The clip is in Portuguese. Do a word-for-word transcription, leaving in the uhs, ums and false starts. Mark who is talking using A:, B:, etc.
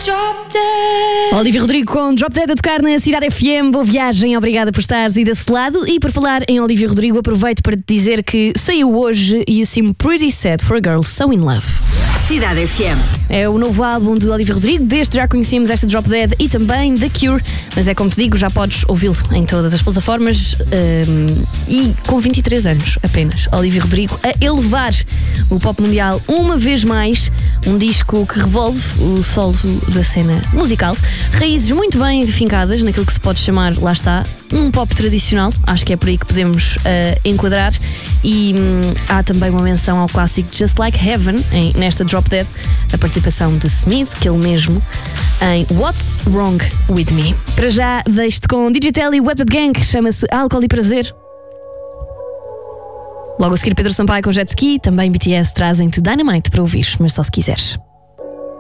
A: Olivia Rodrigo com Drop Dead a tocar na Cidade F M. Boa viagem, obrigada por estares aí desse lado. E por falar em Olivia Rodrigo, aproveito para te dizer que saiu hoje You Seem Pretty Sad for a Girl So In Love.
B: Cidade F M.
A: É o novo álbum de Olivia Rodrigo. Desde já conhecíamos esta Drop Dead e também The Cure. Mas é como te digo, já podes ouvi-lo em todas as plataformas. Um, e com vinte e três anos apenas, Olivia Rodrigo a elevar o pop mundial uma vez mais. Um disco que revolve o solo da cena musical. Raízes muito bem fincadas naquilo que se pode chamar, lá está, um pop tradicional. Acho que é por aí que podemos uh, enquadrar. E hum, há também uma menção ao clássico Just Like Heaven em, nesta Drop Dead, a participação de Smith, que ele mesmo, em What's Wrong With Me. Para já, deixo-te com Digital e Wetted Gang, que chama-se Álcool e Prazer. Logo a seguir, Pedro Sampaio com Jet Ski. Também B T S trazem-te Dynamite para ouvir, mas só se quiseres.